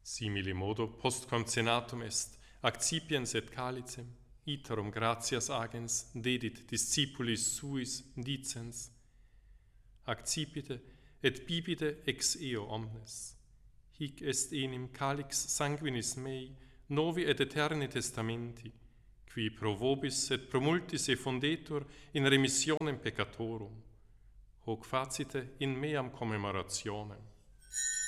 Simili modo post concenatum est, accipiens et calicem, iterum gratias agens dedit discipulis suis dicens, accipite et bibite ex eo omnes. Hic est enim calix sanguinis mei, novi et eterni testamenti, qui pro vobis et pro multis effundetur in remissionem peccatorum. Hoc facite in meam commemorationem.